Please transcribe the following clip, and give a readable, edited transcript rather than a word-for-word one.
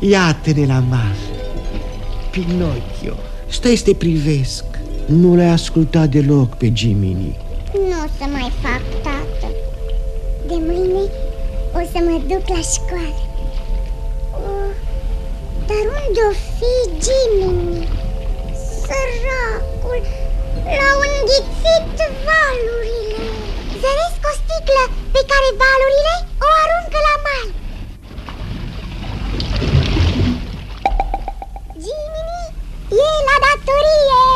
Iată-ne la masă. Pinocchio, stai să te privesc. Nu l-ai ascultat deloc pe Jiminy. Nu o să mai fac, tată. De mâine o să mă duc la școală. Dar unde-o fi Jiminy? Săracul, l-au înghițit valurile. Zăresc o sticlă pe care valurile o aruncă la mal. Jiminy e la datorie.